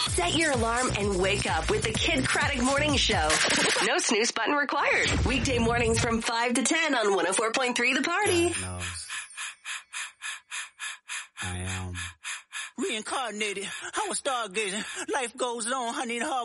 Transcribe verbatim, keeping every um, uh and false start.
Set your alarm and wake up with the Kid Craddock Morning Show. No snooze button required. Weekday mornings from five to ten on one oh four point three The Party. God knows. I am reincarnated. I was stargazing. Life goes on. I need a hard